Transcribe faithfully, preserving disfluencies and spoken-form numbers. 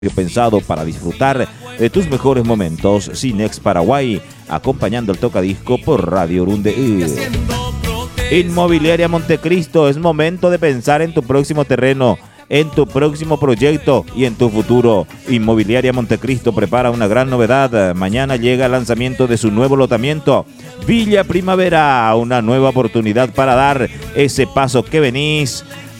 pensado para disfrutar de tus mejores momentos. Cinex Paraguay, acompañando el tocadisco por Radio Urunde. Inmobiliaria Montecristo, es momento de pensar en tu próximo terreno, en tu próximo proyecto y en tu futuro. Inmobiliaria Montecristo prepara una gran novedad. Mañana llega el lanzamiento de su nuevo lotamiento, Villa Primavera, una nueva oportunidad para dar ese paso que venís